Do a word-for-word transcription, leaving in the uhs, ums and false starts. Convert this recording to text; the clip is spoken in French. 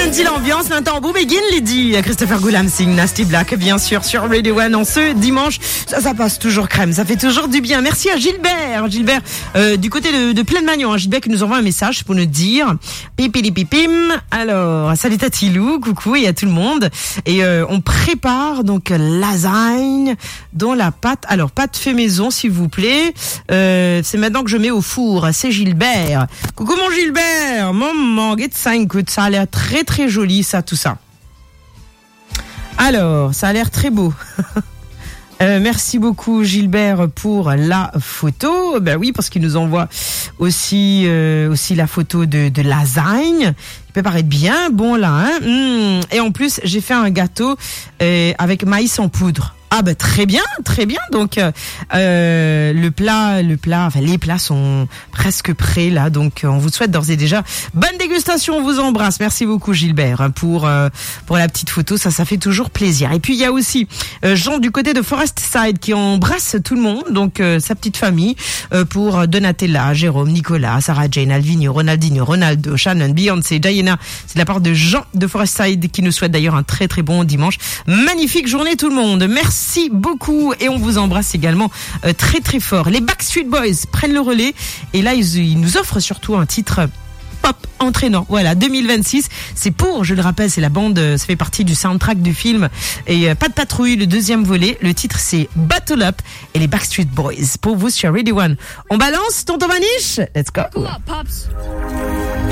sentit l'ambiance, un tambour begin, Lydie. Christopher Goulam signe Nasty Black, bien sûr, sur Radio One en ce dimanche. Ça, ça passe toujours crème, ça fait toujours du bien. Merci à Gilbert, Gilbert, euh, du côté de, de Plaine Magnon, hein, Gilbert qui nous envoie un message pour nous dire pipilipipim. Alors, salut Tatilou, coucou et à tout le monde. Et euh, on prépare donc lasagne dans la pâte. Alors, pâte fait maison, s'il vous plaît. Euh, c'est maintenant que je mets au four. C'est Gilbert. Coucou mon Gilbert, maman, get ça, écoute, ça a l'air très très joli ça, tout ça. Alors, ça a l'air très beau. euh, merci beaucoup Gilbert pour la photo. Ben oui, parce qu'il nous envoie aussi euh, aussi la photo de, de lasagne. Il peut paraître bien bon là, hein. Mmh. Et en plus, j'ai fait un gâteau euh, avec maïs en poudre. Ah bah très bien, très bien. Donc euh, le plat, le plat, enfin les plats sont presque prêts là. Donc on vous souhaite d'ores et déjà bonne dégustation. On vous embrasse. Merci beaucoup Gilbert pour euh, pour la petite photo. Ça, ça fait toujours plaisir. Et puis il y a aussi euh, Jean du côté de Forest Side qui embrasse tout le monde. Donc euh, sa petite famille euh, pour Donatella, Jérôme, Nicolas, Sarah Jane, Alvino, Ronaldinho, Ronaldo, Shannon, Beyoncé, Diana. C'est de la part de Jean de Forest Side qui nous souhaite d'ailleurs un très très bon dimanche. Magnifique journée tout le monde. Merci. Merci beaucoup et on vous embrasse également euh, très très fort. Les Backstreet Boys prennent le relais et là ils, ils nous offrent surtout un titre pop entraînant. Voilà, deux mille vingt-six, c'est pour, je le rappelle, c'est la bande, ça fait partie du soundtrack du film et euh, Pas de patrouille, le deuxième volet. Le titre c'est Battle Up et les Backstreet Boys pour vous sur Radio One. On balance tonton Maniche. Let's go. Pull up, Pops.